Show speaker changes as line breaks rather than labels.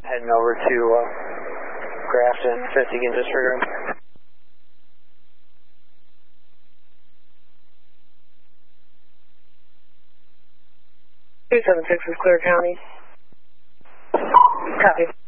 Heading over to Grafton, 50 again, disregard.
276 is Clear County. Copy.